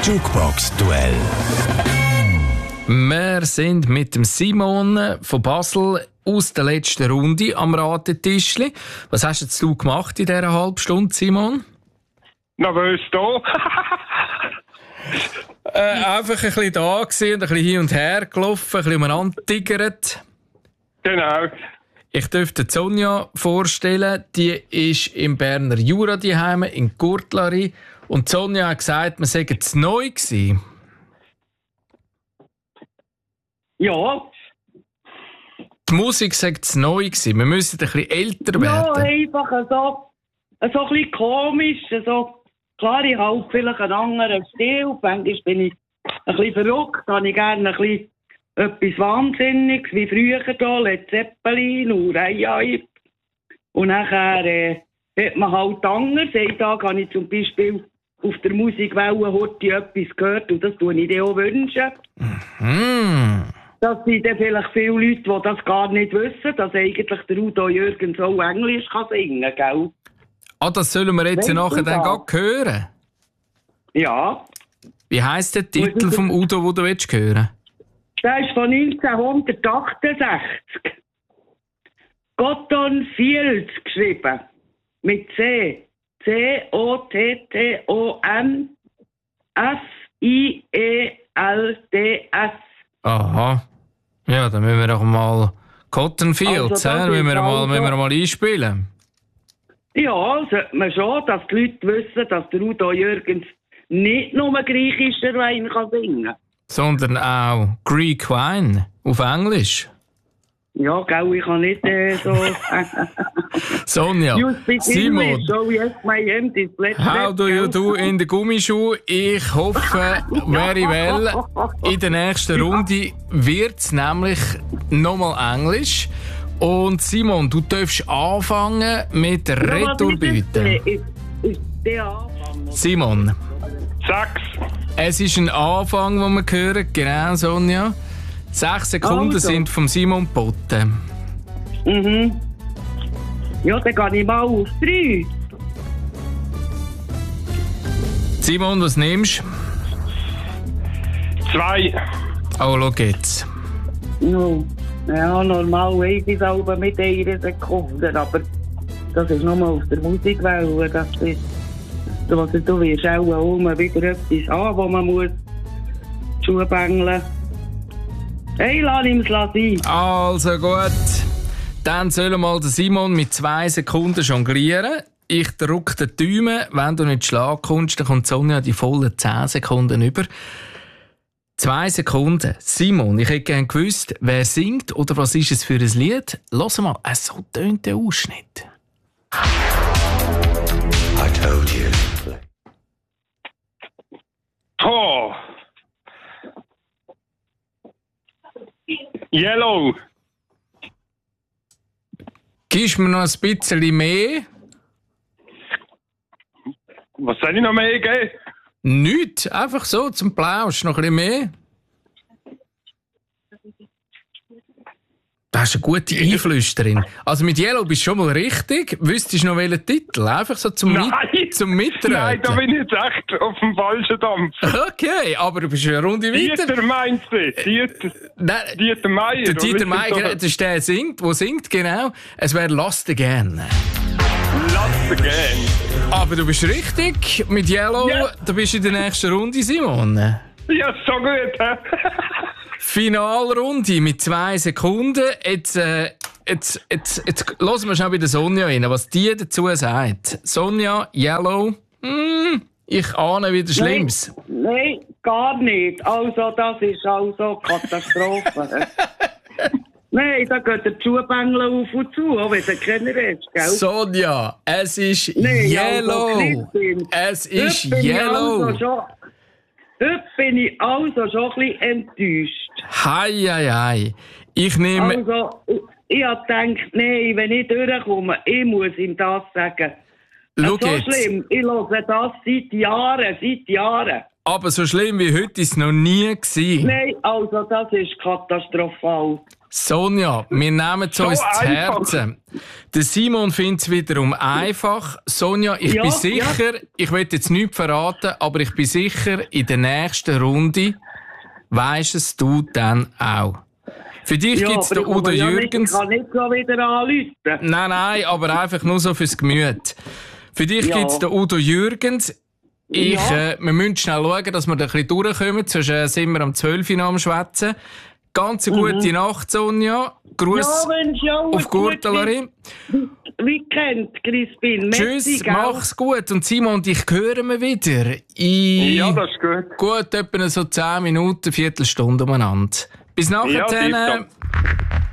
Jukebox-Duell. Wir sind mit dem Simon von Basel aus der letzten Runde am Ratetischli. Was hast jetzt du gemacht in dieser halben Stunde, Simon? Nervös da. Einfach ein bisschen da gewesen, ein bisschen hin und her gelaufen, ein bisschen umeinander tigert. Genau. Ich dürfte Sonja vorstellen, die ist im Berner Jura daheim, in Gurtlari. Und Sonja hat gesagt, wir seien zu neu gewesen. Ja. Die Musik sei zu neu gewesen. Wir müssen ein bisschen älter werden. Ja, einfach so ein bisschen komisch. So. Klar, ich habe vielleicht einen anderen Stil. Manchmal bin ich ein bisschen verrückt. Habe ich gerne ein bisschen etwas Wahnsinniges, wie früher hier, Led Zeppelin, Uriah. Und nachher hat man halt anders. Einen Tag habe ich zum Beispiel auf der Musikwelle heute etwas gehört und das tue ich dir auch wünschen. Das sind dann vielleicht viele Leute, die das gar nicht wissen, dass eigentlich der Udo Jürgens auch Englisch kann singen kann, gell? Ah, das sollen wir jetzt nachher dann gar hören? Ja. Wie heisst der Titel vom Udo, den du hören willst? Der ist von 1968. Cotton Fields geschrieben. Mit C. C-O-T-T-O-N F-I-E-L-D-S. Aha. Ja, dann müssen wir doch mal Cotton Fields, Also, müssen wir mal einspielen. Ja, sollte man schon, dass die Leute wissen, dass der Udo Jürgens nicht nur griechischer Wein kann singen kann. Sondern auch Greek Wine auf Englisch. Ja, gell, ich kann nicht so... Sonja, Simon, English, oh yes, my hand is flat. how do you do in den Gummischuh? Ich hoffe, very well. In der nächsten Runde wird es nämlich nochmal Englisch. Und Simon, du darfst anfangen mit Retourbüten. Ist der Anfang? Simon. 6. Es ist ein Anfang, den wir hören. Genau, Sonja. 6 Sekunden sind vom Simon geboten. Mhm. Ja, dann gehe ich mal auf 3. Simon, was nimmst du? 2. Oh, schau jetzt. No. Ja, normal weiss ich es auch mit 1 Sekunde, aber das ist nochmal auf der Musikwelle. Das ist, du wirst auch immer wieder etwas haben, wo man muss schuhbängeln. Hey, lass ihm es sein. Also gut. Dann soll mal der Simon mit 2 Sekunden jonglieren. Ich drücke den Daumen. Wenn du nicht Schlag kommst, dann kommt Sonja die vollen 10 Sekunden über. 2 Sekunden. Simon, ich hätte gerne gewusst, wer singt oder was ist es für ein Lied? Lass mal, so tönt der Ausschnitt. I told you. Oh. Yellow. Gibst mir noch ein bisschen mehr? Was soll ich noch mehr geben? Nichts, einfach so zum Plausch. Noch ein bisschen mehr? Das ist eine gute Einflüsterin. Also mit Yellow bist du schon mal richtig. Wüsstest du noch welchen Titel? Einfach so zum Mitreden. Nein, da bin ich jetzt echt auf dem falschen Dampf. Okay, aber du bist eine Runde weiter. Dieter meinst du? Dieter Meier. Der Dieter Meier, das ist der, der singt, genau. Es wäre Lost Again. Lost Again. Aber du bist richtig mit Yellow. Ja. Du bist in der nächsten Runde, Simon. Ja, so gut, hä? Finalrunde mit 2 Sekunden. Jetzt hören wir schnell bei der Sonja rein, was die dazu sagt. Sonja, Yellow, ich ahne wieder Schlimmes. Nein, gar nicht. Also, das ist also Katastrophe. Nein, da geht der Schuhbängel auf und zu, auch wenn du keiner hast, gell? Sonja, es ist Nein, Yellow. Also, Es ist Yellow. Heute bin ich also schon ein bisschen enttäuscht. Hei. Ich nehme... Also, ich habe gedacht, nein, wenn ich durchkomme, ich muss ihm das sagen. Schau So jetzt. schlimm, ich höre das seit Jahren. Aber so schlimm wie heute ist es noch nie gewesen. Nein, also das ist katastrophal. Sonja, wir nehmen es uns zu Herzen. Der Simon findet es wiederum einfach. Sonja, ich bin sicher, ich will jetzt nichts verraten, aber ich bin sicher, in der nächsten Runde weisst es du dann auch. Für dich gibt es den Udo Jürgens. Ich kann nicht so wieder anrufen. Nein, aber einfach nur so fürs Gemüt. Für dich gibt es den Udo Jürgens. Wir müssen schnell schauen, dass wir da ein bisschen durchkommen, sonst sind wir am 12 Uhr am Schwätzen. Ganz eine gute Nacht, Sonja. Gruß auf Gurtelari. Wie kennt Crispin? Tschüss, mach's gut. Und Simon, dich hören wir wieder. Ja, das ist gut. Gut, etwa so 10 Minuten, Viertelstunde umeinander. Bis nachher. Ja,